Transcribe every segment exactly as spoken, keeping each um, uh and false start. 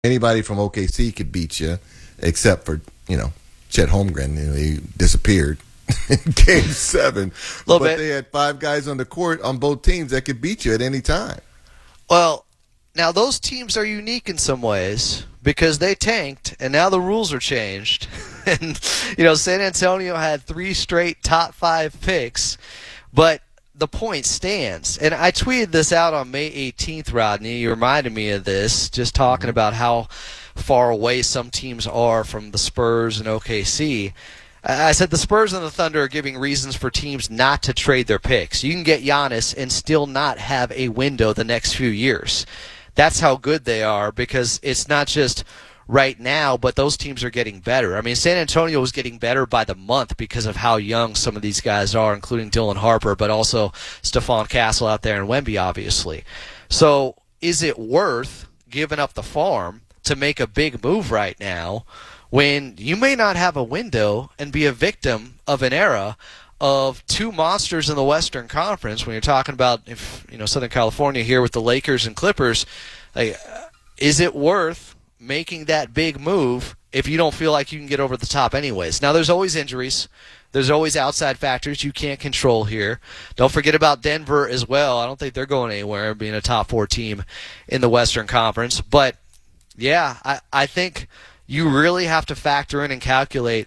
Anybody from O K C could beat you, except for you know Chet Holmgren. You know, he disappeared in Game Seven, Little but bit. they had five guys on the court on both teams that could beat you at any time. Well, now those teams are unique in some ways because they tanked, and now the rules are changed. And you know, San Antonio had three straight top five picks, but the point stands. And I tweeted this out on May eighteenth, Rodney. You reminded me of this, just talking about how far away some teams are from the Spurs and O K C. I said the Spurs and the Thunder are giving reasons for teams not to trade their picks. You can get Giannis and still not have a window the next few years. That's how good they are, because it's not just right now, but those teams are getting better. I mean, San Antonio is getting better by the month because of how young some of these guys are, including Dylan Harper, but also Stephon Castle out there and Wemby, obviously. So is it worth giving up the farm to make a big move right now when you may not have a window and be a victim of an era of two monsters in the Western Conference? When you're talking about, if you know, Southern California here with the Lakers and Clippers, like, is it worth making that big move if you don't feel like you can get over the top anyways? Now, there's always injuries. There's always outside factors you can't control here. Don't forget about Denver as well. I don't think they're going anywhere, being a top four team in the Western Conference. But, yeah, I, I think you really have to factor in and calculate,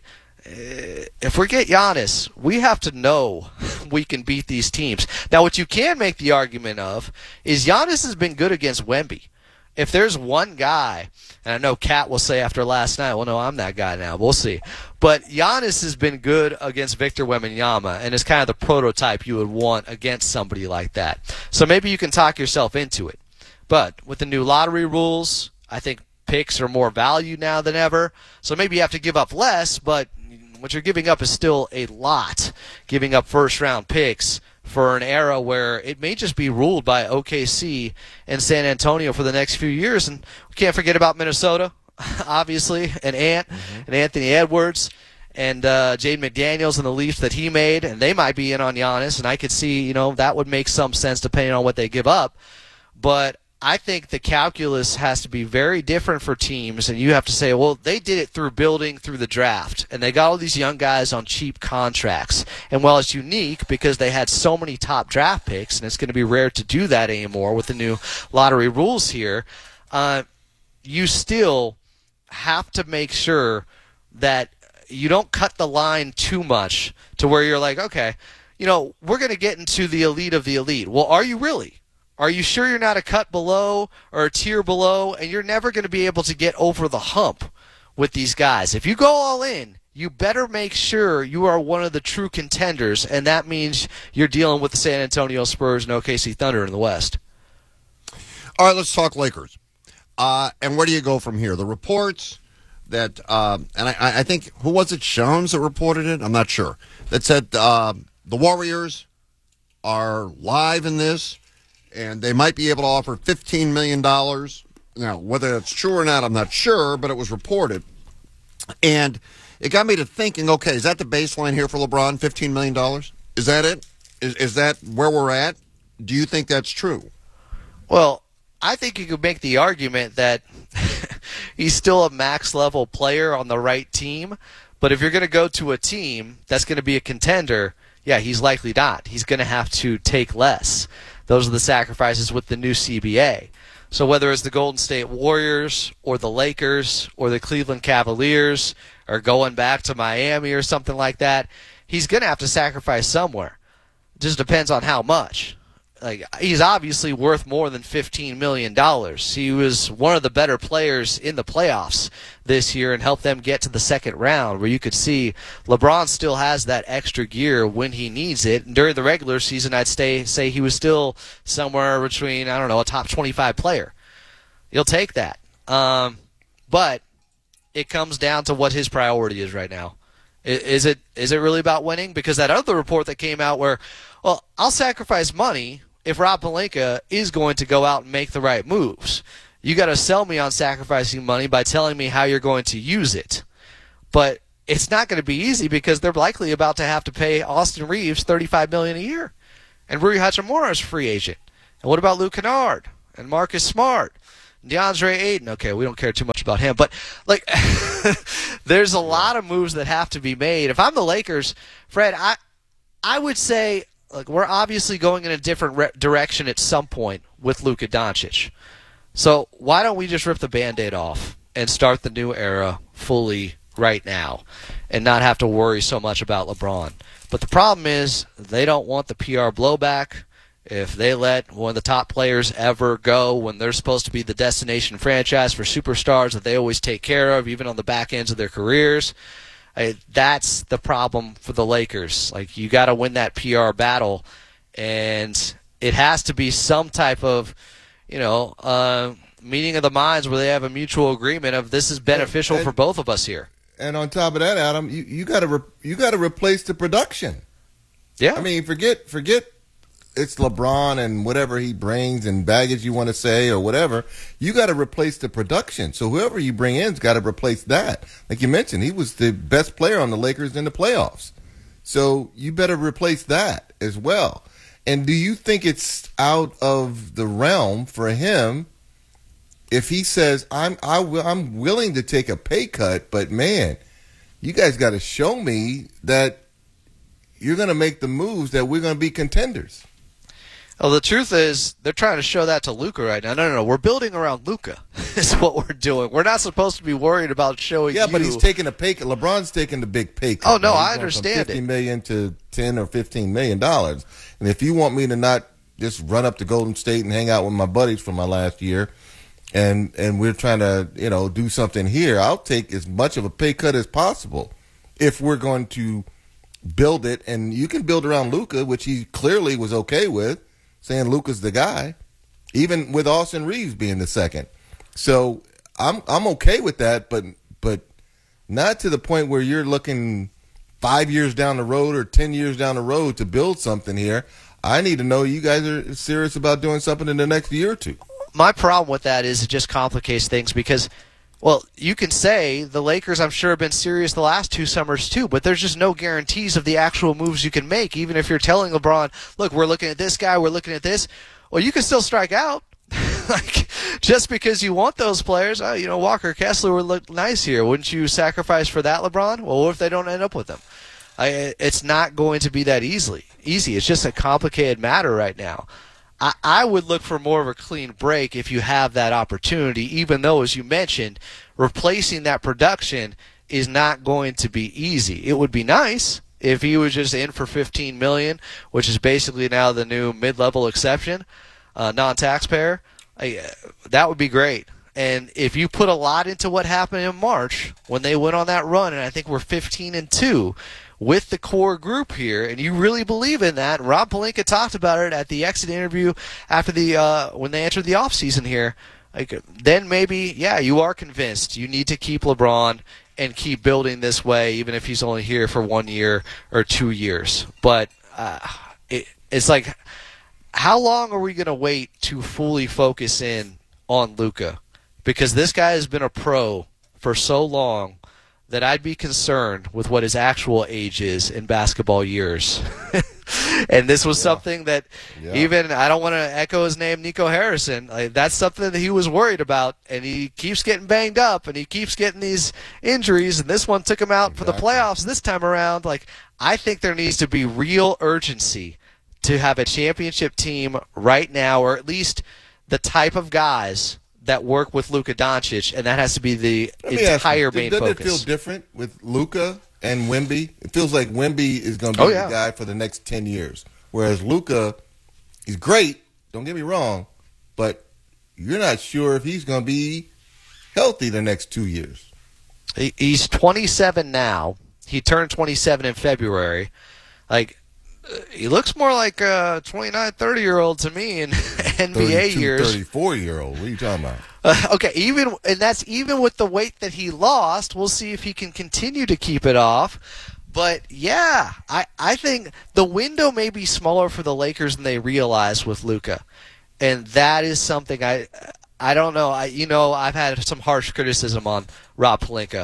uh, if we get Giannis, we have to know we can beat these teams. Now, what you can make the argument of is Giannis has been good against Wemby. If there's one guy, and I know Kat will say after last night, well, no, I'm that guy now. We'll see. But Giannis has been good against Victor Wembanyama, and is kind of the prototype you would want against somebody like that. So maybe you can talk yourself into it. But with the new lottery rules, I think picks are more valued now than ever. So maybe you have to give up less, but what you're giving up is still a lot, giving up first-round picks for an era where it may just be ruled by O K C and San Antonio for the next few years. And we can't forget about Minnesota, obviously, and Ant mm-hmm. and Anthony Edwards and uh, Jaden McDaniels and the leaps that he made, and they might be in on Giannis, and I could see, you know, that would make some sense depending on what they give up. But I think the calculus has to be very different for teams, and you have to say, well, they did it through building through the draft, and they got all these young guys on cheap contracts. And while it's unique because they had so many top draft picks, and it's going to be rare to do that anymore with the new lottery rules here, uh, you still have to make sure that you don't cut the line too much to where you're like, okay, you know, we're going to get into the elite of the elite. Well, are you really? Are you sure you're not a cut below or a tier below, and you're never going to be able to get over the hump with these guys? If you go all in, you better make sure you are one of the true contenders, and that means you're dealing with the San Antonio Spurs and O K C Thunder in the West. All right, let's talk Lakers. Uh, and where do you go from here? The reports that, uh, and I, I think, who was it, Jones that reported it? I'm not sure. That said uh, the Warriors are live in this, and they might be able to offer fifteen million dollars. Now, whether that's true or not, I'm not sure, but it was reported. And it got me to thinking, okay, is that the baseline here for LeBron, fifteen million dollars? Is that it? Is, is that where we're at? Do you think that's true? Well, I think you could make the argument that he's still a max-level player on the right team, but if you're going to go to a team that's going to be a contender, yeah, he's likely not. He's going to have to take less. Those are the sacrifices with the new C B A. So whether it's the Golden State Warriors or the Lakers or the Cleveland Cavaliers or going back to Miami or something like that, he's going to have to sacrifice somewhere. It just depends on how much. Like, he's obviously worth more than fifteen million dollars. He was one of the better players in the playoffs this year and helped them get to the second round, where you could see LeBron still has that extra gear when he needs it. And during the regular season, I'd stay, say he was still somewhere between, I don't know, a top twenty-five player. You'll take that. Um, but it comes down to what his priority is right now. Is it is it really about winning? Because that other report that came out where, well, I'll sacrifice money if Rob Pelinka is going to go out and make the right moves. You got to sell me on sacrificing money by telling me how you're going to use it. But it's not going to be easy because they're likely about to have to pay Austin Reeves thirty-five million dollars a year. And Rui Hachimura is a free agent. And what about Luke Kennard and Marcus Smart? DeAndre Ayton, okay, we don't care too much about him, but like, there's a lot of moves that have to be made. If I'm the Lakers, Fred, I I would say, like, we're obviously going in a different re- direction at some point with Luka Doncic. So why don't we just rip the Band-Aid off and start the new era fully right now and not have to worry so much about LeBron? But the problem is they don't want the P R blowback. If they let one of the top players ever go when they're supposed to be the destination franchise for superstars that they always take care of, even on the back ends of their careers, I, that's the problem for the Lakers. Like, you got to win that P R battle, and it has to be some type of, you know, uh, meeting of the minds where they have a mutual agreement of this is beneficial and, for both of us here. And on top of that, Adam, you, you got to re- you got to replace the production. Yeah, I mean, forget forget. It's LeBron and whatever he brings and baggage you want to say or whatever. You got to replace the production. So whoever you bring in's got to replace that. Like you mentioned, he was the best player on the Lakers in the playoffs. So you better replace that as well. And do you think it's out of the realm for him if he says, I'm I will, I'm willing to take a pay cut, but man, you guys got to show me that you're going to make the moves that we're going to be contenders? Well, the truth is, they're trying to show that to Luka right now. No, no, no. We're building around Luka. Is what we're doing. We're not supposed to be worried about showing. Yeah, you. but he's taking a pay cut. LeBron's taking the big pay cut. Oh no, He's I going understand from fifty it. million to ten or fifteen million dollars. And if you want me to not just run up to Golden State and hang out with my buddies from my last year, and and we're trying to you know do something here, I'll take as much of a pay cut as possible if we're going to build it. And you can build around Luka, which he clearly was okay with, saying Luka's the guy, even with Austin Reeves being the second. So I'm I'm okay with that, but but not to the point where you're looking five years down the road or ten years down the road to build something here. I need to know you guys are serious about doing something in the next year or two. My problem with that is it just complicates things because, well, you can say the Lakers, I'm sure, have been serious the last two summers too, but there's just no guarantees of the actual moves you can make. Even if you're telling LeBron, look, we're looking at this guy, we're looking at this, well, you can still strike out. Like, just because you want those players, oh, you know, Walker Kessler would look nice here. Wouldn't you sacrifice for that, LeBron? Well, what if they don't end up with them? I, it's not going to be that easily. Easy. It's just a complicated matter right now. I, I would look for more of a clean break if you have that opportunity, even though, as you mentioned, replacing that production is not going to be easy. It would be nice if he was just in for fifteen million dollars, which is basically now the new mid-level exception, uh, non-taxpayer. I, uh, that would be great. And if you put a lot into what happened in March when they went on that run, and I think we're fifteen and two with the core group here, and you really believe in that, Rob Pelinka talked about it at the exit interview after the uh, when they entered the offseason here, like, then maybe, yeah, you are convinced you need to keep LeBron and keep building this way, even if he's only here for one year or two years. But uh, it, it's like, how long are we going to wait to fully focus in on Luka? Because this guy has been a pro for so long that I'd be concerned with what his actual age is in basketball years. And this was yeah. something that yeah. even, I don't want to echo his name, Nico Harrison, like, that's something that he was worried about, and he keeps getting banged up, and he keeps getting these injuries, and this one took him out exactly. for the playoffs this time around. Like, I think there needs to be real urgency to have a championship team right now, or at least the type of guys that work with Luka Doncic, and that has to be the entire main does, focus. Doesn't it feel different with Luka and Wemby? It feels like Wemby is going to be oh, yeah. the guy for the next ten years, whereas Luka, he's great, don't get me wrong, but you're not sure if he's going to be healthy the next two years. He, he's twenty-seven now. He turned twenty-seven in February. Like, he looks more like a twenty-nine, thirty-year-old to me in N B A years. thirty-four-year-old. What are you talking about? Uh, okay, even and that's even with the weight that he lost. We'll see if he can continue to keep it off. But, yeah, I, I think the window may be smaller for the Lakers than they realize with Luka. And that is something I I don't know. I You know, I've had some harsh criticism on Rob Pelinka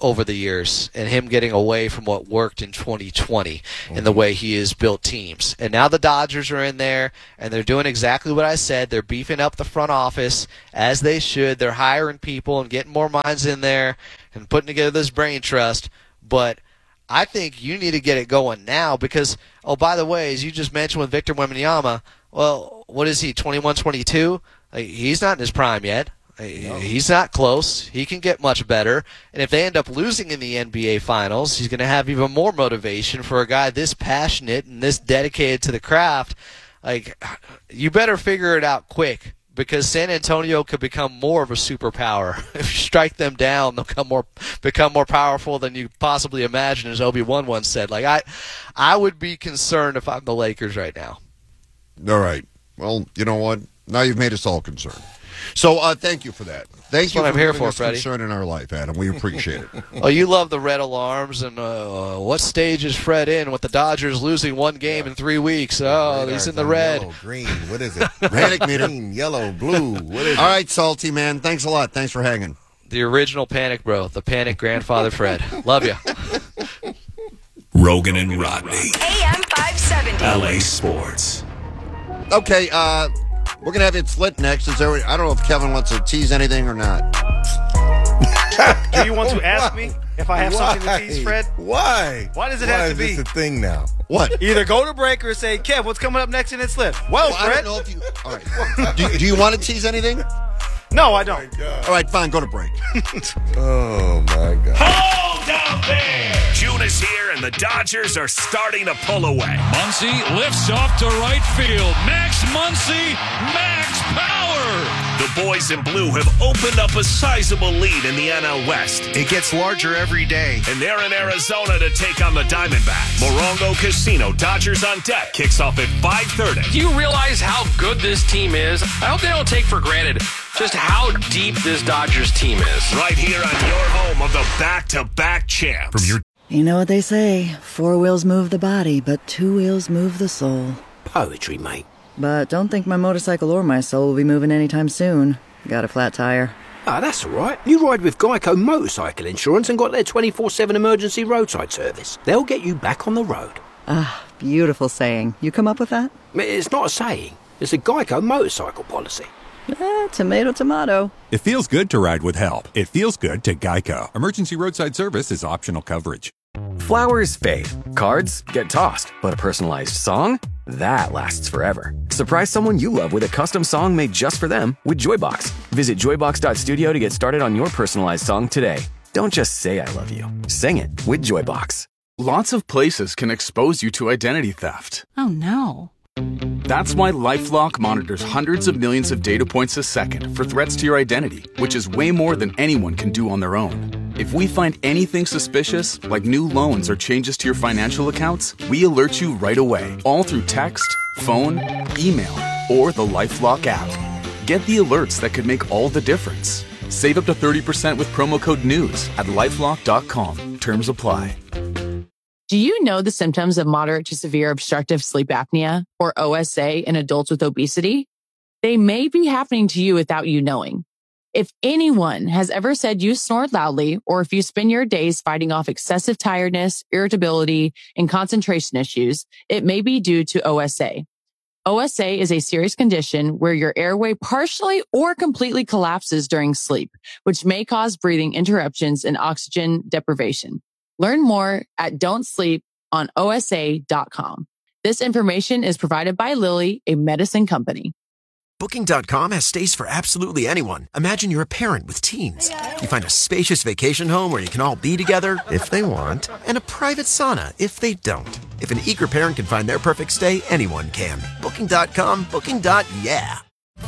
over the years and him getting away from what worked in twenty twenty mm-hmm. and the way he has built teams. And now the Dodgers are in there, and they're doing exactly what I said. They're beefing up the front office, as they should. They're hiring people and getting more minds in there and putting together this brain trust. But I think you need to get it going now because, oh, by the way, as you just mentioned with Victor Wembanyama, well, what is he, twenty-one, twenty-two? Like, he's not in his prime yet. No. He's not close. He can get much better. And if they end up losing in the N B A Finals, he's going to have even more motivation for a guy this passionate and this dedicated to the craft. Like, you better figure it out quick because San Antonio could become more of a superpower. If you strike them down, they'll become more become more powerful than you possibly imagine, as Obi-Wan once said. Like, I, I would be concerned if I'm the Lakers right now. All right. Well, you know what? Now you've made us all concerned. So uh, thank you for that. Thank That's you what for I'm here giving for, us Freddie. concern in our life, Adam. We appreciate it. Oh, you love the red alarms, and uh, what stage is Fred in with the Dodgers losing one game yeah. in three weeks? Oh, he's in the red. Yellow, green, what is it? Panic meter. Green, yellow, blue, what is All it? right, Salty Man. Thanks a lot. Thanks for hanging. The original Panic Bro, the Panic Grandfather Fred. Love you. Rogan and Rodney. A M five seventy. L A Sports. Okay, uh, we're going to have It's Lit next. Is there, I don't know if Kevin wants to tease anything or not. Do you want to ask me if I have Why? something to tease, Fred? Why? Why does it Why have to is be? this a thing now? What? Either go to break or say, Kev, what's coming up next in It's Lit? Well, Well, I Fred. don't know if you. All right. do, do you want to tease anything? No, I don't. All right, fine. Go to break. Oh, my God. Hold down there! June is here, and the Dodgers are starting to pull away. Muncy lifts off to right field. Max Muncy, max power! The boys in blue have opened up a sizable lead in the N L West. It gets larger every day. And they're in Arizona to take on the Diamondbacks. Morongo Casino, Dodgers on deck, kicks off at five thirty. Do you realize how good this team is? I hope they don't take for granted just how deep this Dodgers team is. Right here on your home of the back-to-back champs. From your You know what they say, four wheels move the body, but two wheels move the soul. Poetry, mate. But don't think my motorcycle or my soul will be moving anytime soon. Got a flat tire. Ah, that's all right. You ride with Geico Motorcycle Insurance and got their twenty-four seven emergency roadside service. They'll get you back on the road. Ah, beautiful saying. You come up with that? It's not a saying. It's a Geico motorcycle policy. Eh, tomato, tomato. It feels good to ride with help. It feels good to Geico. Emergency roadside service is optional coverage. Flowers fade. Cards get tossed. But a personalized song? That lasts forever. Surprise someone you love with a custom song made just for them with Joybox. Visit joybox dot studio to get started on your personalized song today. Don't just say I love you. Sing it with Joybox. Lots of places can expose you to identity theft. Oh, no. That's why LifeLock monitors hundreds of millions of data points a second for threats to your identity, which is way more than anyone can do on their own. If we find anything suspicious, like new loans or changes to your financial accounts, we alert you right away, all through text, phone, email, or the LifeLock app. Get the alerts that could make all the difference. Save up to thirty percent with promo code NEWS at lifelock dot com. Terms apply. Do you know the symptoms of moderate to severe obstructive sleep apnea, or O S A, in adults with obesity? They may be happening to you without you knowing. If anyone has ever said you snored loudly, or if you spend your days fighting off excessive tiredness, irritability, and concentration issues, it may be due to O S A. O S A is a serious condition where your airway partially or completely collapses during sleep, which may cause breathing interruptions and oxygen deprivation. Learn more at don't sleep on O S A dot com. This information is provided by Lilly, a medicine company. Booking dot com has stays for absolutely anyone. Imagine you're a parent with teens. You find a spacious vacation home where you can all be together, if they want, and a private sauna, if they don't. If an eager parent can find their perfect stay, anyone can. Booking dot com, booking. Yeah.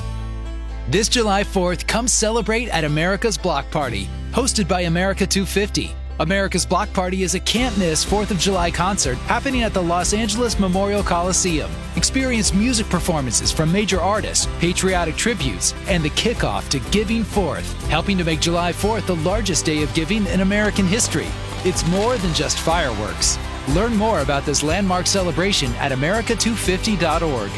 This July fourth, come celebrate at America's Block Party, hosted by America two fifty. America's Block Party is a can't-miss fourth of July concert happening at the Los Angeles Memorial Coliseum. Experience music performances from major artists, patriotic tributes, and the kickoff to Giving Fourth, helping to make July fourth the largest day of giving in American history. It's more than just fireworks. Learn more about this landmark celebration at america two fifty dot org.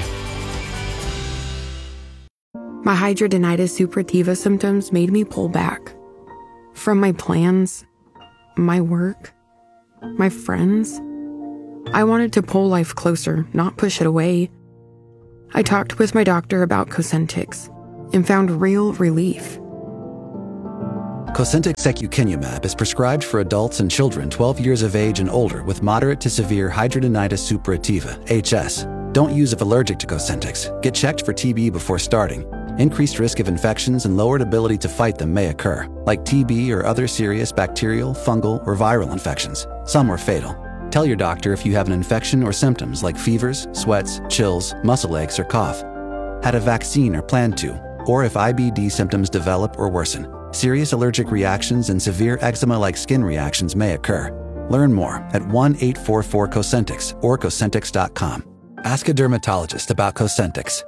My hidradenitis suppurativa symptoms made me pull back from my plans, my work, my friends. I wanted to pull life closer, not push it away. I talked with my doctor about Cosentyx and found real relief. Cosentyx secukinumab is prescribed for adults and children twelve years of age and older with moderate to severe hidradenitis suppurativa, H S. Don't use if allergic to Cosentyx. Get checked for T B before starting. Increased risk of infections and lowered ability to fight them may occur, like T B or other serious bacterial, fungal, or viral infections. Some are fatal. Tell your doctor if you have an infection or symptoms like fevers, sweats, chills, muscle aches, or cough. Had a vaccine or plan to, or if I B D symptoms develop or worsen. Serious allergic reactions and severe eczema-like skin reactions may occur. Learn more at one eight four four Cosentyx or Cosentyx dot com. Ask a dermatologist about Cosentyx.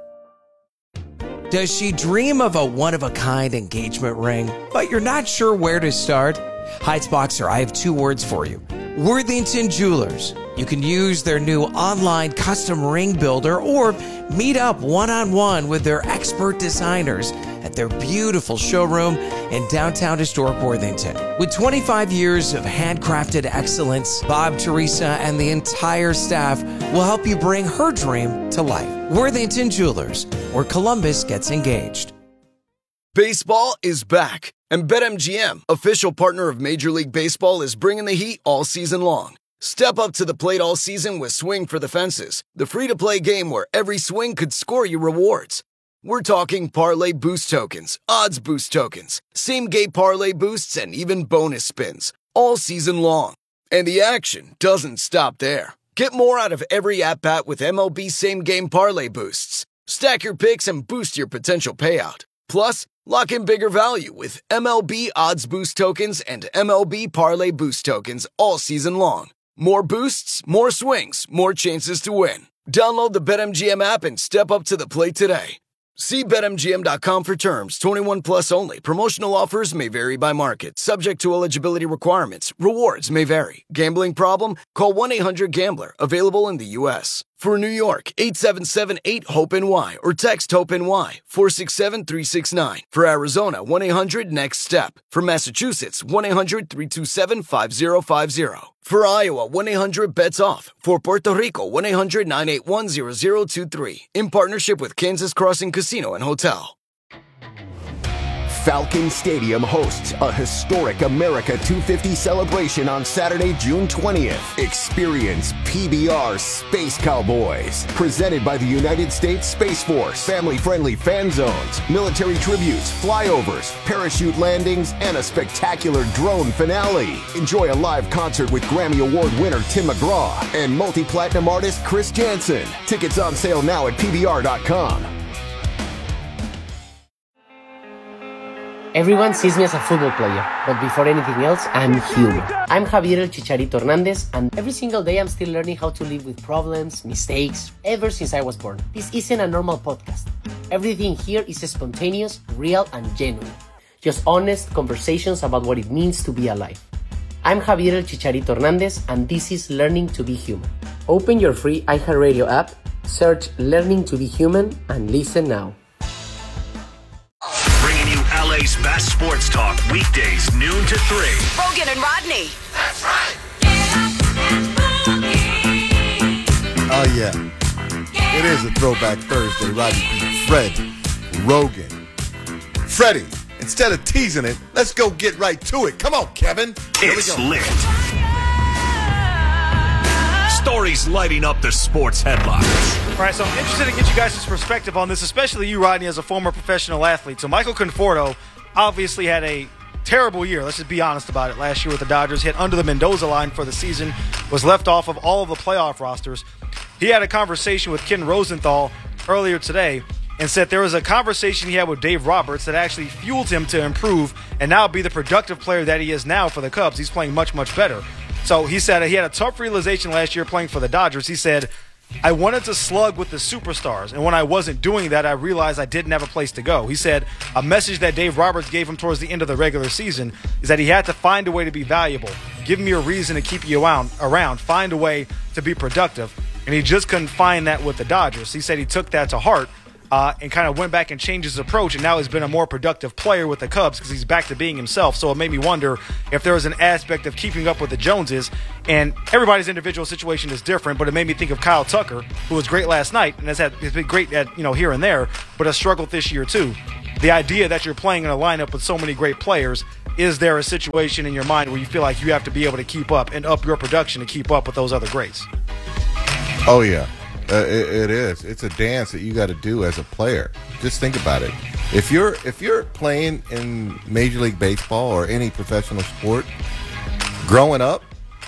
Does she dream of a one-of-a-kind engagement ring, but you're not sure where to start? Heights-Boxer, I have two words for you. Worthington Jewelers. You can use their new online custom ring builder or meet up one-on-one with their expert designers at their beautiful showroom in downtown historic Worthington. With twenty-five years of handcrafted excellence, Bob, Teresa, and the entire staff will help you bring her dream to life. Worthington Jewelers, where Columbus gets engaged. Baseball is back, and BetMGM, official partner of Major League Baseball, is bringing the heat all season long. Step up to the plate all season with Swing for the Fences, the free-to-play game where every swing could score you rewards. We're talking parlay boost tokens, odds boost tokens, same-game parlay boosts, and even bonus spins, all season long. And the action doesn't stop there. Get more out of every at-bat with M L B same-game parlay boosts. Stack your picks and boost your potential payout. Plus, lock in bigger value with M L B odds boost tokens and M L B parlay boost tokens all season long. More boosts, more swings, more chances to win. Download the BetMGM app and step up to the plate today. See Bet M G M dot com for terms. twenty-one plus only. Promotional offers may vary by market. Subject to eligibility requirements. Rewards may vary. Gambling problem? Call one eight hundred gambler. Available in the U S For New York, eight seven seven eight hope N Y or text HOPE-NY four six seven three six nine. For Arizona, one eight hundred next step. For Massachusetts, one eight hundred three two seven five zero five zero. For Iowa, one eight hundred bets off. For Puerto Rico, one eight hundred nine eight one zero zero two three. In partnership with Kansas Crossing Casino and Hotel. Falcon Stadium hosts a historic America two fifty celebration on Saturday, June twentieth. Experience P B R Space Cowboys, presented by the United States Space Force. Family-friendly fan zones, military tributes, flyovers, parachute landings, and a spectacular drone finale. Enjoy a live concert with Grammy Award winner Tim McGraw and multi-platinum artist Chris Jansen. Tickets on sale now at P B R dot com. Everyone sees me as a football player, but before anything else, I'm human. I'm Javier El Chicharito Hernandez, and every single day I'm still learning how to live with problems, mistakes, ever since I was born. This isn't a normal podcast. Everything here is spontaneous, real, and genuine. Just honest conversations about what it means to be alive. I'm Javier El Chicharito Hernandez, and this is Learning to be Human. Open your free iHeartRadio app, search Learning to be Human, and listen now. L A's best sports talk, weekdays, noon to three. Rogan and Rodney. That's right. Oh, yeah. It is a throwback Thursday. Rodney B. Fred Rogan. Freddie, instead of teasing it, let's go get right to it. Come on, Kevin. Here It's we go. lit. Stories lighting up the sports headlines. All right, so I'm interested to get you guys' perspective on this, especially you, Rodney, as a former professional athlete. So Michael Conforto obviously had a terrible year. Let's just be honest about it. Last year with the Dodgers, hit under the Mendoza line for the season, was left off of all of the playoff rosters. He had a conversation with Ken Rosenthal earlier today and said there was a conversation he had with Dave Roberts that actually fueled him to improve and now be the productive player that he is now for the Cubs. He's playing much, much better. So he said he had a tough realization last year playing for the Dodgers. He said, I wanted to slug with the superstars, and when I wasn't doing that, I realized I didn't have a place to go. He said a message that Dave Roberts gave him towards the end of the regular season is that he had to find a way to be valuable. Give me a reason to keep you around. Find a way to be productive. And he just couldn't find that with the Dodgers. He said he took that to heart. uh, and kind of went back and changed his approach, and now he's been a more productive player with the Cubs because he's back to being himself. So it made me wonder if there was an aspect of keeping up with the Joneses, and everybody's individual situation is different, but it made me think of Kyle Tucker, who was great last night and has, had, has been great at, you know, here and there, but has struggled this year too. The idea that you're playing in a lineup with so many great players, is there a situation in your mind where you feel like you have to be able to keep up and up your production to keep up with those other greats? Oh, yeah. Uh, it, it is. It's a dance that you got to do as a player. Just think about it. If you're if you're playing in Major League Baseball or any professional sport, growing up,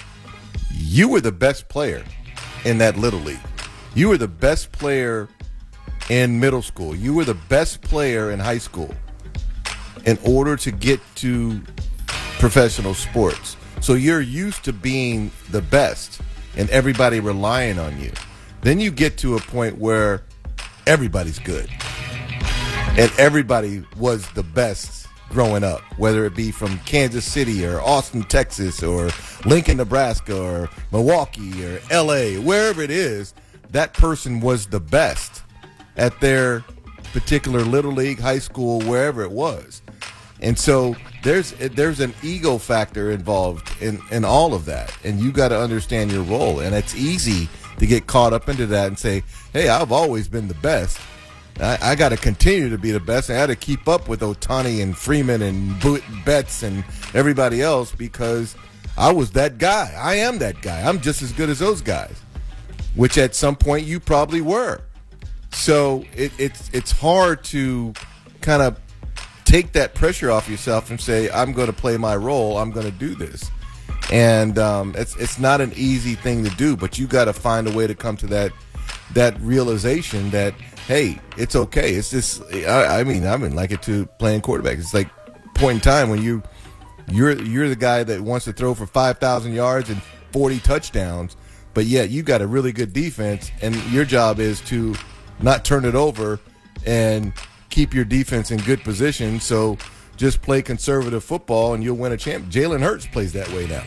you were the best player in that little league. You were the best player in middle school. You were the best player in high school in order to get to professional sports. So you're used to being the best and everybody relying on you. Then you get to a point where everybody's good. And everybody was the best growing up, whether it be from Kansas City or Austin, Texas, or Lincoln, Nebraska, or Milwaukee, or L A, wherever it is, that person was the best at their particular little league, high school, wherever it was. And so there's there's an ego factor involved in, in all of that, and you got to understand your role. And it's easy to get caught up into that and say, hey, I've always been the best. I, I got to continue to be the best. I got to keep up with Ohtani and Freeman and Betts and everybody else because I was that guy. I am that guy. I'm just as good as those guys, which at some point you probably were. So it, it's it's hard to kind of take that pressure off yourself and say, I'm going to play my role. I'm going to do this. And um, it's it's not an easy thing to do, but you got to find a way to come to that that realization that, hey, it's okay. It's just, I, I mean, I mean, like it to playing quarterback. It's like a point in time when you you're you're the guy that wants to throw for five thousand yards and forty touchdowns, but yet you got a really good defense, and your job is to not turn it over and keep your defense in good position. So just play conservative football and you'll win a champ. Jalen Hurts plays that way now.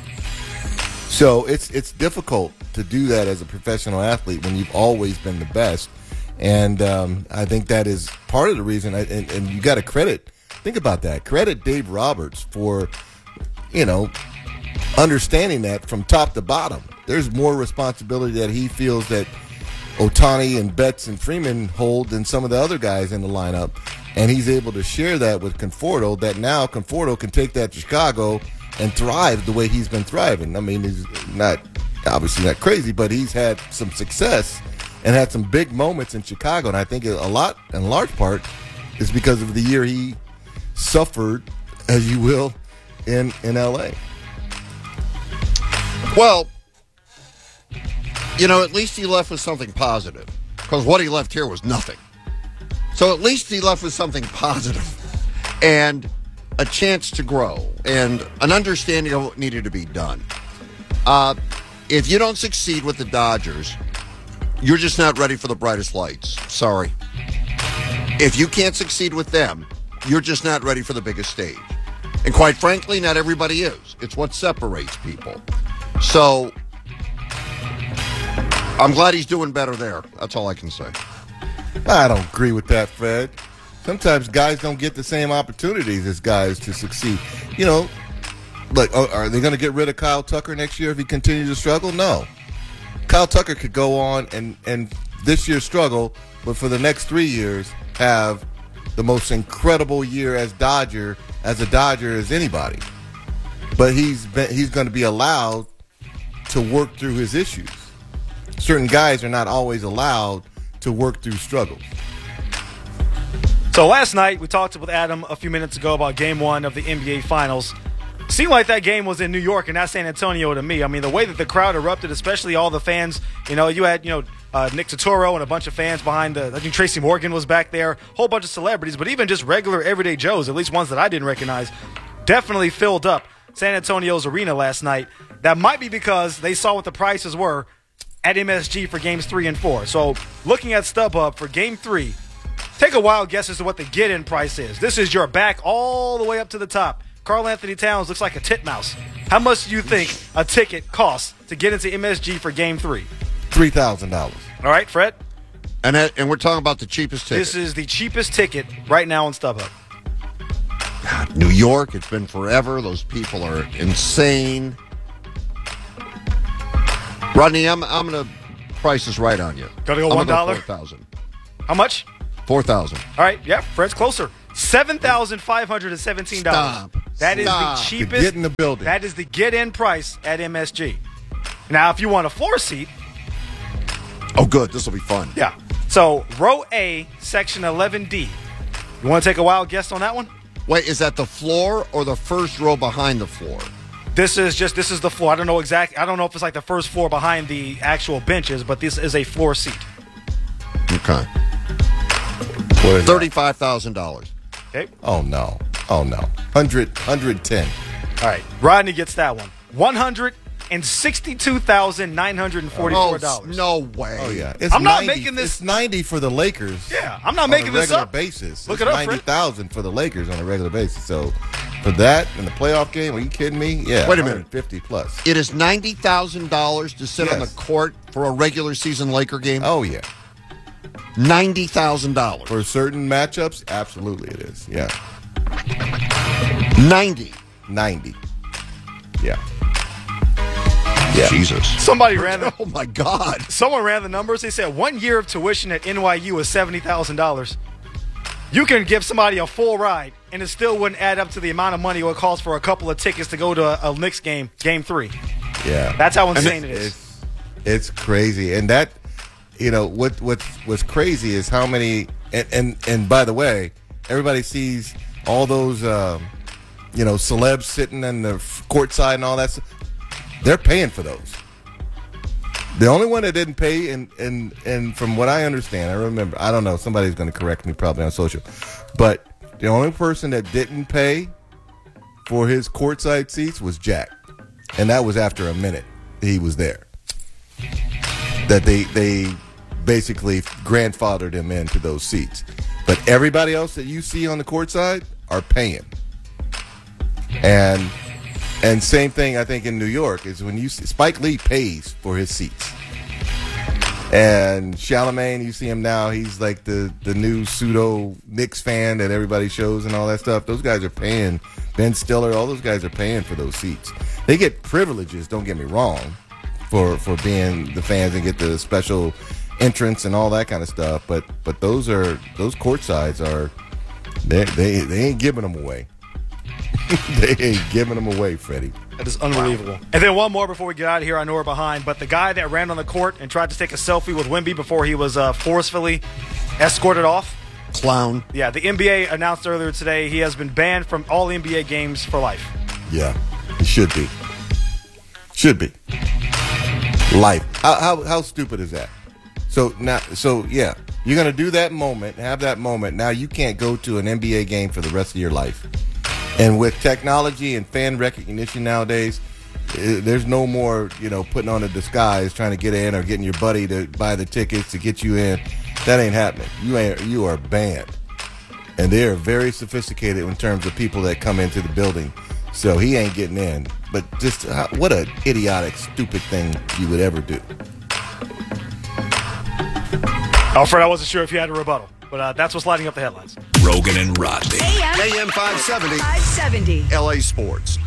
So it's it's difficult to do that as a professional athlete when you've always been the best. And um, I think that is part of the reason. I, and, and you got to credit, think about that. Credit Dave Roberts for, you know, understanding that from top to bottom. There's more responsibility that he feels that Ohtani and Betts and Freeman hold than some of the other guys in the lineup. And he's able to share that with Conforto, that now Conforto can take that to Chicago and thrive the way he's been thriving. I mean, he's not obviously not crazy, but he's had some success and had some big moments in Chicago. And I think a lot, in large part, is because of the year he suffered, as you will, in, in L A. Well, you know, at least he left with something positive, because what he left here was nothing. So at least he left with something positive and a chance to grow and an understanding of what needed to be done. Uh, if you don't succeed with the Dodgers, you're just not ready for the brightest lights. Sorry. If you can't succeed with them, you're just not ready for the biggest stage. And quite frankly, not everybody is. It's what separates people. So I'm glad he's doing better there. That's all I can say. I don't agree with that, Fred. Sometimes guys don't get the same opportunities as guys to succeed. You know, like, are they going to get rid of Kyle Tucker next year if he continues to struggle? No. Kyle Tucker could go on and, and this year struggle, but for the next three years have the most incredible year as Dodger, as a Dodger as anybody. But he's been, he's going to be allowed to work through his issues. Certain guys are not always allowed to work through struggles. So last night we talked with Adam a few minutes ago about game one of the N B A Finals. Seemed like that game was in New York and not San Antonio to me. I mean, the way that the crowd erupted, especially all the fans, you know, you had, you know, uh, Nick Totoro and a bunch of fans behind the, I think Tracy Morgan was back there, a whole bunch of celebrities, but even just regular everyday Joes, at least ones that I didn't recognize, definitely filled up San Antonio's arena last night. That might be because they saw what the prices were at M S G for games three and four. So looking at StubHub for game three, take a wild guess as to what the get-in price is. This is your back all the way up to the top. Karl Anthony Towns looks like a titmouse. How much do you think a ticket costs to get into M S G for game three? three thousand dollars. All right, Fred? And that, and we're talking about the cheapest ticket. This is the cheapest ticket right now on StubHub. God, New York, it's been forever. Those people are insane. Rodney, I'm I'm gonna price this right on you. Gotta go I'm one dollar. Four thousand. How much? Four thousand. All right, yeah, Fred's closer. Seven thousand five hundred and seventeen dollars. Stop. That is Stop. the cheapest. To get in the building. That is the get-in price at M S G. Now, if you want a floor seat, oh, good. This will be fun. yeah. So row A, section eleven D. You want to take a wild guess on that one? Wait, is that the floor or the first row behind the floor? This is just this is the floor. I don't know exactly. I don't know if it's like the first floor behind the actual benches, but this is a floor seat. Okay. Thirty-five thousand dollars. Okay. Oh no. Oh no. Hundred hundred ten. All right. Rodney gets that one. One hundred and sixty-two thousand nine hundred and forty-four dollars. Oh, no way. Oh yeah. It's I'm not ninety, making this. It's ninety for the Lakers. Yeah, I'm not on making a this regular up. basis. Look it's it up, ninety Fred. thousand for the Lakers on a regular basis. So for that in the playoff game, are you kidding me? Yeah. Wait a minute. Fifty plus. It is ninety thousand dollars to sit on the Yes. court for a regular season Laker game. Oh yeah. Ninety thousand dollars for certain matchups. Absolutely, it is. Yeah. Ninety. Ninety. Yeah. Yeah. Jesus. Somebody ran the. Oh my God. Someone ran the numbers. They said one year of tuition at N Y U is seventy thousand dollars. You can give somebody a full ride, and it still wouldn't add up to the amount of money it would cost for a couple of tickets to go to a, a Knicks game, game three. Yeah. That's how insane it, it is. It's, it's crazy, and that, you know, what what what's crazy is how many. And and, and by the way, everybody sees all those, um, you know, celebs sitting in the courtside and all that stuff. They're paying for those. The only one that didn't pay, and, and, and from what I understand, I remember, I don't know, somebody's going to correct me probably on social, but the only person that didn't pay for his courtside seats was Jack. And that was after a minute he was there. That they they basically grandfathered him into those seats. But everybody else that you see on the courtside are paying. And and same thing I think in New York is when you see, Spike Lee pays for his seats. And Charlamagne, you see him now, he's like the, the new pseudo Knicks fan that everybody shows and all that stuff. Those guys are paying. Ben Stiller, all those guys are paying for those seats. They get privileges, don't get me wrong, for, for being the fans and get the special entrance and all that kind of stuff. But but those are those court sides are they they, they ain't giving them away. They ain't giving them away, Freddie. That is unbelievable. Wow. And then one more before we get out of here. I know we're behind, but the guy that ran on the court and tried to take a selfie with Wemby before he was uh, forcefully escorted off. Clown. Yeah, the N B A announced earlier today he has been banned from all N B A games for life. Yeah, he should be. Should be. Life. How, how, how stupid is that? So now, so yeah, you're gonna do that moment, have that moment. Now you can't go to an N B A game for the rest of your life. And with technology and fan recognition nowadays, there's no more, you know, putting on a disguise, trying to get in, or getting your buddy to buy the tickets to get you in. That ain't happening. You ain't. You are banned, and they are very sophisticated in terms of people that come into the building. So he ain't getting in. But just uh, what an idiotic, stupid thing you would ever do. Alfred, I wasn't sure if you had a rebuttal, but uh, that's what's lighting up the headlines. Rogan and Rodney. A M five seventy. five seventy. L A Sports.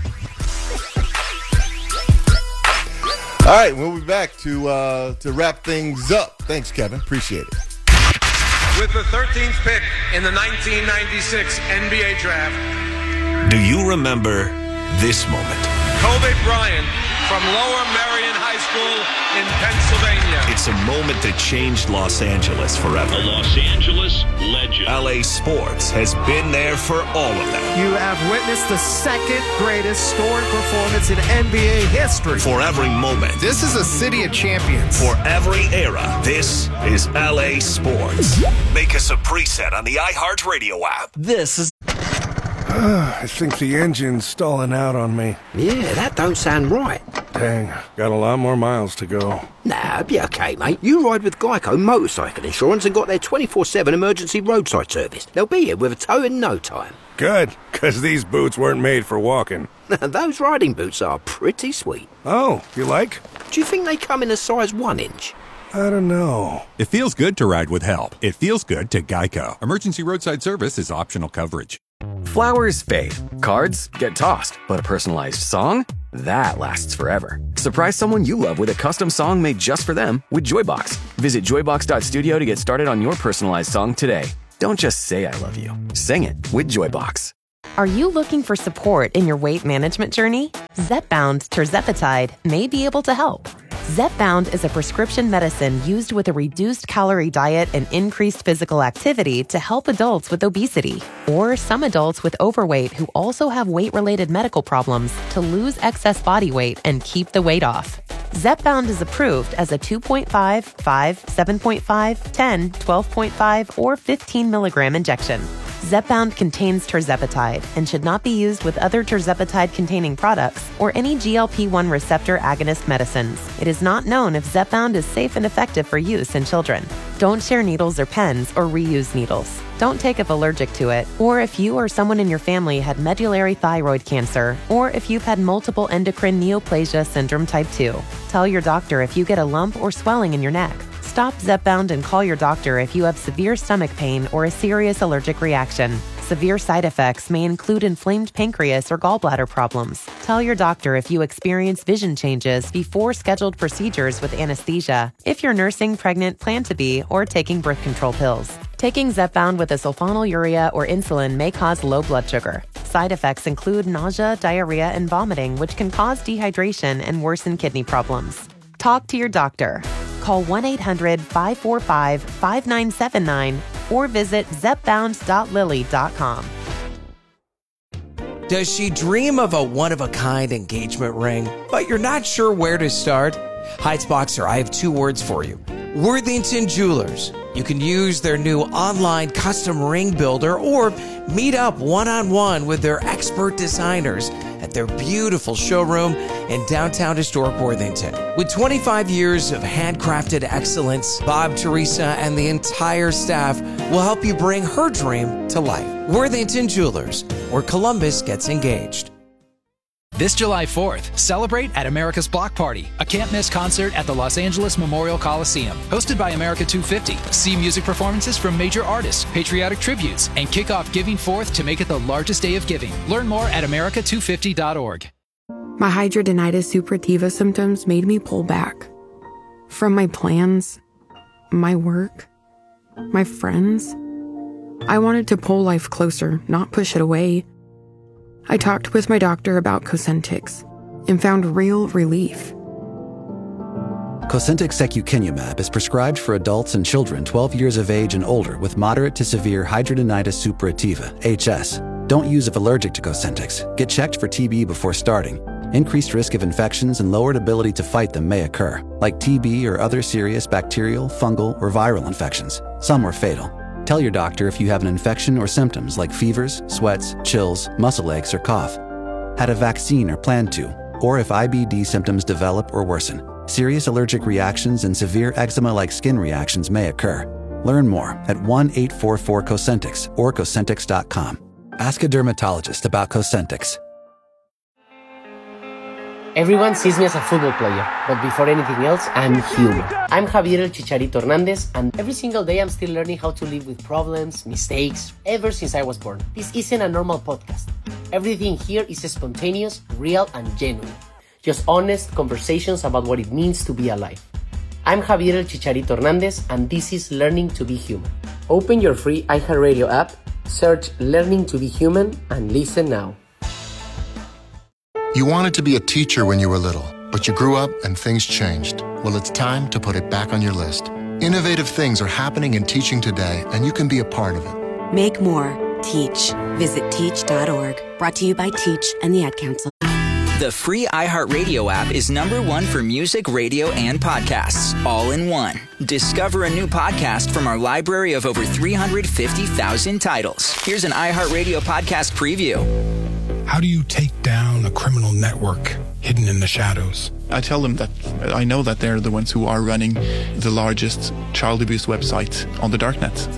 All right, we'll be back to uh, to wrap things up. Thanks, Kevin. Appreciate it. With the thirteenth pick in the nineteen ninety-six N B A draft. Do you remember this moment? Kobe Bryant from Lower Merion High School in Pennsylvania. It's a moment that changed Los Angeles forever. A Los Angeles legend. L A Sports has been there for all of them. You have witnessed the second greatest scoring performance in N B A history. For every moment. This is a city of champions. For every era. This is L A Sports. Make us a preset on the iHeartRadio app. This is... I think the engine's stalling out on me. Yeah, that don't sound right. Dang, got a lot more miles to go. Nah, be okay, mate. You ride with Geico Motorcycle Insurance and got their twenty-four seven emergency roadside service. They'll be here with a tow in no time. Good, because these boots weren't made for walking. Those riding boots are pretty sweet. Oh, you like? Do you think they come in a size one inch? I don't know. It feels good to ride with help. It feels good to Geico. Emergency roadside service is optional coverage. Flowers fade. Cards get tossed. But a personalized song? That lasts forever. Surprise someone you love with a custom song made just for them with Joybox. Visit joybox dot studio to get started on your personalized song today. Don't just say I love you. Sing it with Joybox. Are you looking for support in your weight management journey? Zepbound tirzepatide may be able to help. Zepbound is a prescription medicine used with a reduced calorie diet and increased physical activity to help adults with obesity or some adults with overweight who also have weight-related medical problems to lose excess body weight and keep the weight off. Zepbound is approved as a two point five, five, seven point five, ten, twelve point five, or fifteen milligram injection. Zepbound contains tirzepatide and should not be used with other tirzepatide-containing products or any G L P one receptor agonist medicines. It is not known if Zepbound is safe and effective for use in children. Don't share needles or pens or reuse needles. Don't take if allergic to it, or if you or someone in your family had medullary thyroid cancer, or if you've had multiple endocrine neoplasia syndrome type two. Tell your doctor if you get a lump or swelling in your neck. Stop Zepbound and call your doctor if you have severe stomach pain or a serious allergic reaction. Severe side effects may include inflamed pancreas or gallbladder problems. Tell your doctor if you experience vision changes before scheduled procedures with anesthesia, if you're nursing, pregnant, plan to be, or taking birth control pills. Taking Zepbound with a sulfonylurea or insulin may cause low blood sugar. Side effects include nausea, diarrhea, and vomiting, which can cause dehydration and worsen kidney problems. Talk to your doctor. Call one eight hundred, five four five, five nine seven nine or visit zepbound dot lilly dot com. Does she dream of a one-of-a-kind engagement ring, but you're not sure where to start? Heightsboxer, I have two words for you. Worthington Jewelers. You can use their new online custom ring builder or meet up one-on-one with their expert designers at their beautiful showroom in downtown historic Worthington. With twenty-five years of handcrafted excellence, Bob, Teresa, and the entire staff will help you bring her dream to life. Worthington Jewelers, where Columbus gets engaged. This July fourth, celebrate at America's Block Party, a can't-miss concert at the Los Angeles Memorial Coliseum. Hosted by America two fifty. See music performances from major artists, patriotic tributes, and kick off Giving Fourth to make it the largest day of giving. Learn more at america two fifty dot org. My hidradenitis suppurativa symptoms made me pull back. From my plans, my work, my friends. I wanted to pull life closer, not push it away. I talked with my doctor about Cosentyx and found real relief. Cosentyx secukinumab is prescribed for adults and children twelve years of age and older with moderate to severe hidradenitis suppurativa, H S. Don't use if allergic to Cosentyx. Get checked for T B before starting. Increased risk of infections and lowered ability to fight them may occur, like T B or other serious bacterial, fungal, or viral infections. Some are fatal. Tell your doctor if you have an infection or symptoms like fevers, sweats, chills, muscle aches, or cough. Had a vaccine or plan to, or if I B D symptoms develop or worsen. Serious allergic reactions and severe eczema-like skin reactions may occur. Learn more at one eight four four Cosentyx or Cosentyx dot com. Ask a dermatologist about Cosentyx. Everyone sees me as a football player, but before anything else, I'm human. I'm Javier El Chicharito Hernandez, and every single day I'm still learning how to live with problems, mistakes, ever since I was born. This isn't a normal podcast. Everything here is spontaneous, real, and genuine. Just honest conversations about what it means to be alive. I'm Javier El Chicharito Hernandez, and this is Learning to be Human. Open your free iHeartRadio app, search Learning to be Human, and listen now. You wanted to be a teacher when you were little, but you grew up and things changed. Well, it's time to put it back on your list. Innovative things are happening in teaching today, and you can be a part of it. Make more. Teach. Visit teach dot org. Brought to you by Teach and the Ad Council. The free iHeartRadio app is number one for music, radio, and podcasts, all in one. Discover a new podcast from our library of over three hundred fifty thousand titles. Here's an iHeartRadio podcast preview. How do you take down a criminal network hidden in the shadows? I tell them that I know that they're the ones who are running the largest child abuse website on the darknet.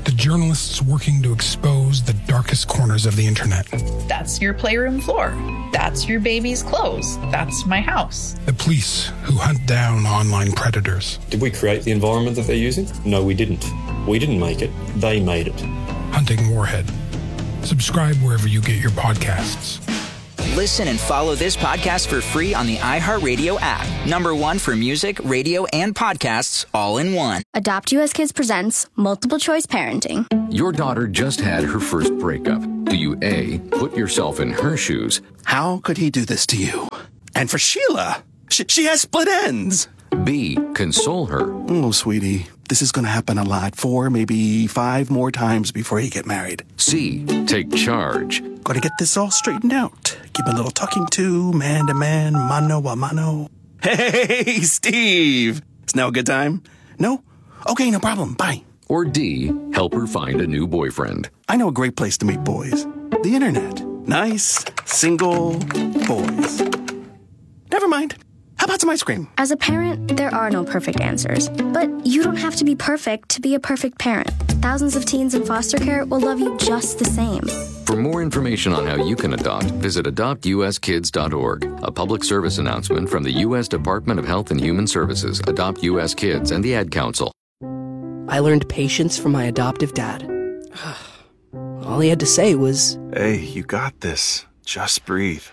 The journalists working to expose the darkest corners of the internet. That's your playroom floor. That's your baby's clothes. That's my house. The police who hunt down online predators. Did we create the environment that they're using? No, we didn't. We didn't make it. They made it. Hunting Warhead. Subscribe wherever you get your podcasts. Listen and follow this podcast for free on the iHeartRadio app. Number one for music, radio, and podcasts all in one. Adopt U S Kids presents Multiple Choice Parenting. Your daughter just had her first breakup. Do you A, put yourself in her shoes? How could he do this to you? And for Sheila, she, she has split ends. B, console her. Oh, sweetie, this is going to happen a lot. Four, maybe five more times before you get married. C, take charge. Got to get this all straightened out. Give a little talking to, man to man, mano a mano. Hey, Steve! Is now a good time? No? Okay, no problem. Bye. Or D, help her find a new boyfriend. I know a great place to meet boys. The internet. Nice, single boys. Never mind. How about some ice cream? As a parent, there are no perfect answers. But you don't have to be perfect to be a perfect parent. Thousands of teens in foster care will love you just the same. For more information on how you can adopt, visit adopt u s kids dot org. A public service announcement from the U S Department of Health and Human Services, Adopt U S Kids, and the Ad Council. I learned patience from my adoptive dad. All he had to say was, "Hey, you got this. Just breathe."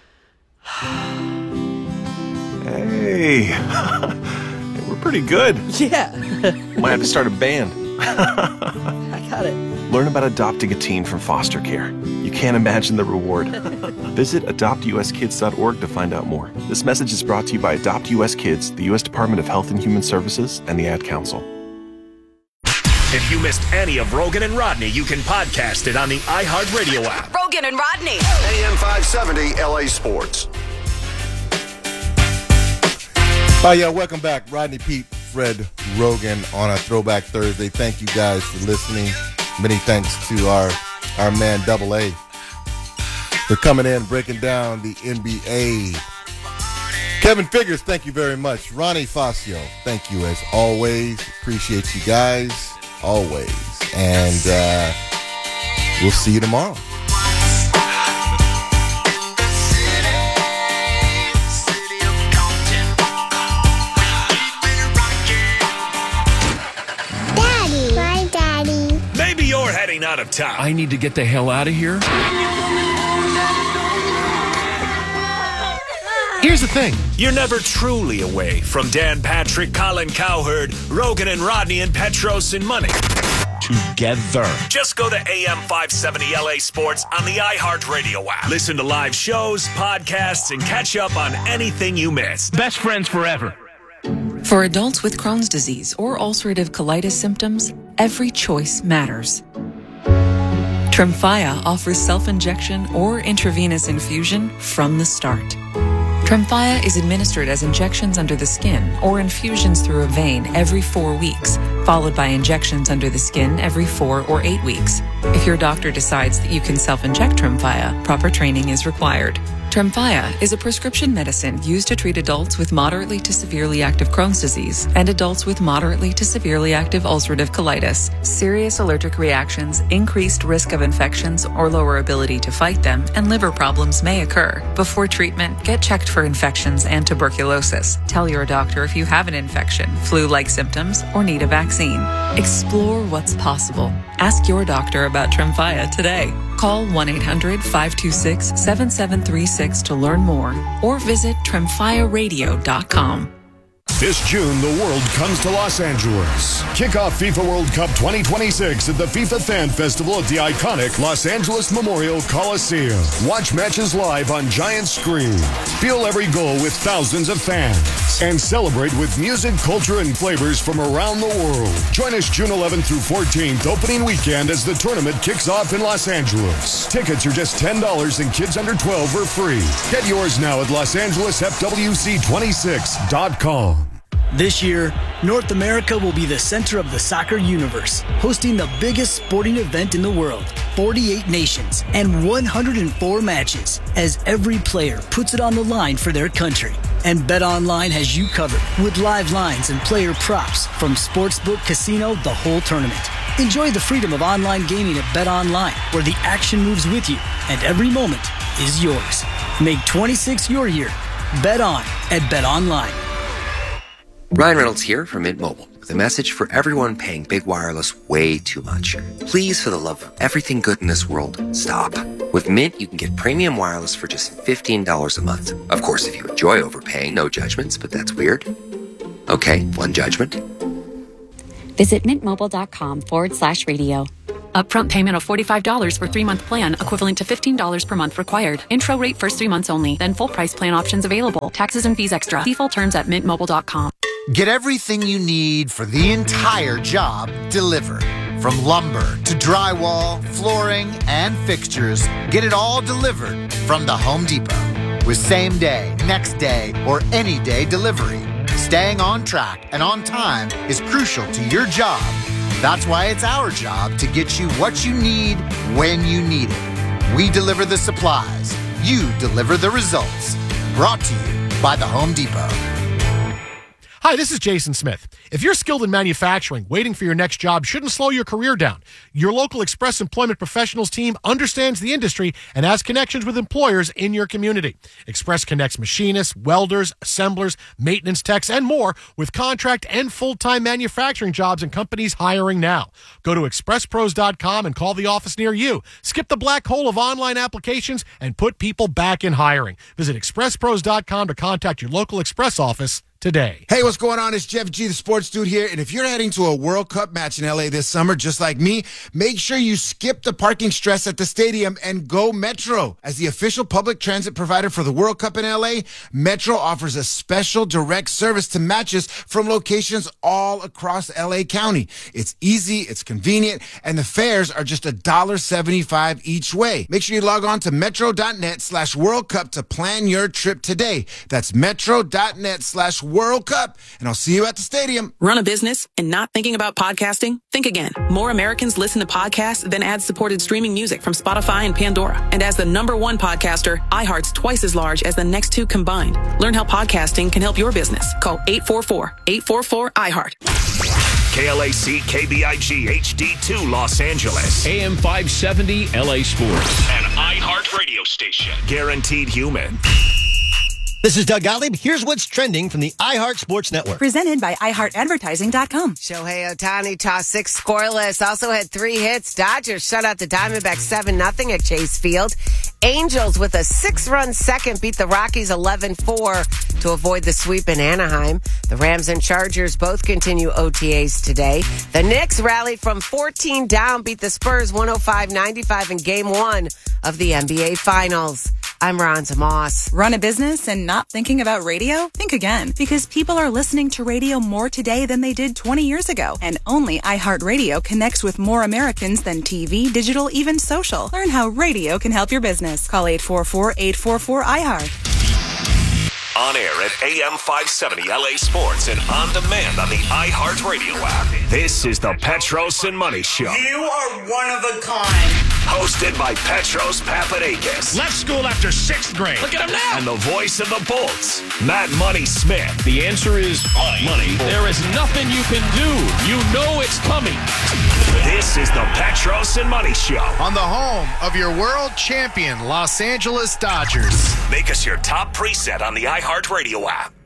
Hey, we're pretty good. Yeah. Might have to start a band. I got it. Learn about adopting a teen from foster care. You can't imagine the reward. Visit adopt u s kids dot org to find out more. This message is brought to you by Adopt U S Kids, the U S Department of Health and Human Services, and the Ad Council. If you missed any of Rogan and Rodney, you can podcast it on the iHeartRadio app. Rogan and Rodney. A M five seventy L A Sports. Hi, yeah, welcome back. Rodney, Pete, Fred, Rogan on a Throwback Thursday. Thank you guys for listening. Many thanks to our, our man, Double A, for coming in, breaking down the N B A. Kevin Figures, thank you very much. Ronnie Fascio, thank you as always. Appreciate you guys, always. And uh, we'll see you tomorrow. You're heading out of town. I need to get the hell out of here. Here's the thing. You're never truly away from Dan Patrick, Colin Cowherd, Rogan and Rodney, and Petros and Money. Together. Just go to A M five seventy L A Sports on the iHeartRadio app. Listen to live shows, podcasts, and catch up on anything you missed. Best friends forever. For adults with Crohn's disease or ulcerative colitis symptoms, every choice matters. Tremfya offers self-injection or intravenous infusion from the start. Tremfya is administered as injections under the skin or infusions through a vein every four weeks, followed by injections under the skin every four or eight weeks. If your doctor decides that you can self-inject Tremfya, proper training is required. Tremfya is a prescription medicine used to treat adults with moderately to severely active Crohn's disease and adults with moderately to severely active ulcerative colitis. Serious allergic reactions, increased risk of infections or lower ability to fight them, and liver problems may occur. Before treatment, get checked for infections and tuberculosis. Tell your doctor if you have an infection, flu-like symptoms, or need a vaccine. Explore what's possible. Ask your doctor about Tremfya today. Call one eight hundred five two six seven seven three six to learn more or visit tremfya radio dot com. This June, the world comes to Los Angeles. Kick off FIFA World Cup twenty twenty-six at the FIFA Fan Festival at the iconic Los Angeles Memorial Coliseum. Watch matches live on giant screens. Feel every goal with thousands of fans. And celebrate with music, culture, and flavors from around the world. Join us June eleventh through fourteenth, opening weekend, as the tournament kicks off in Los Angeles. Tickets are just ten dollars and kids under twelve are free. Get yours now at los angeles f w c twenty-six dot com. This year, North America will be the center of the soccer universe, hosting the biggest sporting event in the world, forty-eight nations and one hundred four matches, as every player puts it on the line for their country. And BetOnline has you covered with live lines and player props from Sportsbook Casino the whole tournament. Enjoy the freedom of online gaming at BetOnline, where the action moves with you and every moment is yours. Make twenty-six your year. Bet on at BetOnline. Ryan Reynolds here from Mint Mobile with a message for everyone paying big wireless way too much. Please, for the love of everything good in this world, stop. With Mint, you can get premium wireless for just fifteen dollars a month. Of course, if you enjoy overpaying, no judgments, but that's weird. Okay, one judgment. Visit mintmobile.com forward slash radio. Upfront payment of forty-five dollars for three-month plan, equivalent to fifteen dollars per month required. Intro rate first three months only, then full price plan options available. Taxes and fees extra. See full terms at mint mobile dot com. Get everything you need for the entire job delivered. From lumber to drywall, flooring, and fixtures, get it all delivered from the Home Depot. With same day, next day, or any day delivery, staying on track and on time is crucial to your job. That's why it's our job to get you what you need when you need it. We deliver the supplies. You deliver the results. Brought to you by the Home Depot. Hi, this is Jason Smith. If you're skilled in manufacturing, waiting for your next job shouldn't slow your career down. Your local Express Employment Professionals team understands the industry and has connections with employers in your community. Express connects machinists, welders, assemblers, maintenance techs, and more with contract and full-time manufacturing jobs and companies hiring now. Go to express pros dot com and call the office near you. Skip the black hole of online applications and put people back in hiring. Visit express pros dot com to contact your local Express office today. Hey, what's going on? It's Jeff G, the sports dude here. And if you're heading to a World Cup match in L A this summer, just like me, make sure you skip the parking stress at the stadium and go Metro. As the official public transit provider for the World Cup in L A, Metro offers a special direct service to matches from locations all across L A County. It's easy, it's convenient, and the fares are just one dollar seventy-five each way. Make sure you log on to metro.net slash World Cup to plan your trip today. That's metro.net slash World Cup, and I'll see you at the stadium. Run a business and not thinking about podcasting? Think again. More Americans listen to podcasts than ad-supported streaming music from Spotify and Pandora. And as the number one podcaster, iHeart's twice as large as the next two combined. Learn how podcasting can help your business. Call eight four four, eight four four, I heart. K L A C K B I G H D two Los Angeles. A M five seventy L A Sports. An iHeart radio station. Guaranteed human. This is Doug Gottlieb. Here's what's trending from the iHeart Sports Network. Presented by i heart advertising dot com. Shohei Ohtani tossed six scoreless. Also had three hits. Dodgers shut out the Diamondbacks seven nothing at Chase Field. Angels with a six-run second beat the Rockies eleven four to avoid the sweep in Anaheim. The Rams and Chargers both continue O T As today. The Knicks rallied from fourteen down, beat the Spurs one oh five ninety-five in game one of the N B A Finals. I'm Ronza Moss. Run a business and not thinking about radio? Think again, because people are listening to radio more today than they did twenty years ago. And only iHeartRadio connects with more Americans than T V, digital, even social. Learn how radio can help your business. Call eight four four, eight four four, I heart. On air at A M five seventy L A Sports and on demand on the iHeartRadio app. This is the Petros and Money Show. You are one of a kind. Hosted by Petros Papadakis. Left school after sixth grade. Look at him now. And the voice of the Bolts, Matt Money Smith. The answer is money. money. There is nothing you can do. You know it's coming. This is the Petros and Money Show. On the home of your world champion, Los Angeles Dodgers. Make us your top preset on the iHeartRadio app.